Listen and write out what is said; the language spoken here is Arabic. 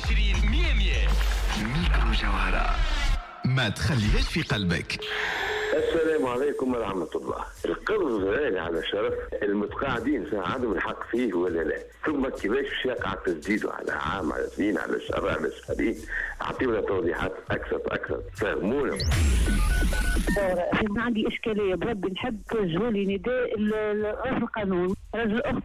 22 100 ميكرو جوهرة، ما تخليهاش في قلبك. السلام عليكم ورحمة الله. القرض غالي على شرف المتقاعدين عندهم الحق فيه ولا لا؟ ثم كيفاش يقع تسديده على عام، على سنين، على شهر، على شهرين؟ أعطيونا توضيحات أكثر فهمونا. عندي إشكالية بربي، نحب توجهوا لي نداء رجل القانون، رجل